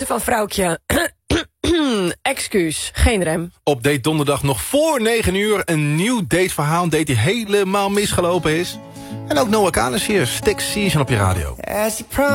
Jozef van Vrouwtje. Excuus, geen rem. Op date donderdag nog voor 9 uur. Een nieuw dateverhaal. Een date die helemaal misgelopen is. En ook Noah Kahan is hier. Stick Season op je radio.